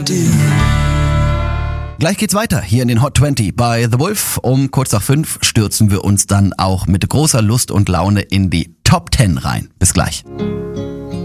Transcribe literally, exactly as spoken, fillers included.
Gleich geht's weiter hier in den Hot zwanzig bei The Wolf. Um kurz nach fünf stürzen wir uns dann auch mit großer Lust und Laune in die Top zehn rein. Bis gleich.